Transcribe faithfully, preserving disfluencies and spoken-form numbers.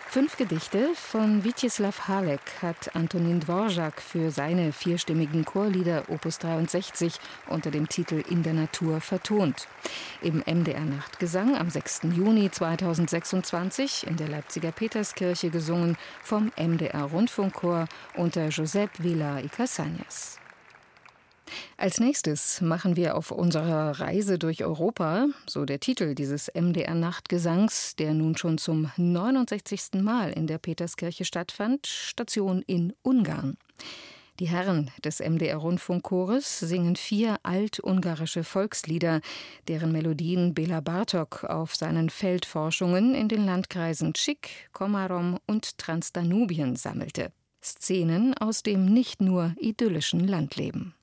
Fünf Gedichte von Vítězslav Halek hat Antonín Dvořák für seine vierstimmigen Chorlieder Opus dreiundsechzig unter dem Titel In der Natur vertont. Im M D R-Nachtgesang am sechsten Juni zweitausendsechsundzwanzig in der Leipziger Peterskirche gesungen vom M D R-Rundfunkchor unter Josep Vila y Casañas. Als nächstes machen wir auf unserer Reise durch Europa, so der Titel dieses M D R-Nachtgesangs, der nun schon zum neunundsechzigsten Mal in der Peterskirche stattfand, Station in Ungarn. Die Herren des M D R-Rundfunkchores singen vier altungarische Volkslieder, deren Melodien Béla Bartók auf seinen Feldforschungen in den Landkreisen Chik, Komárom und Transdanubien sammelte. Szenen aus dem nicht nur idyllischen Landleben.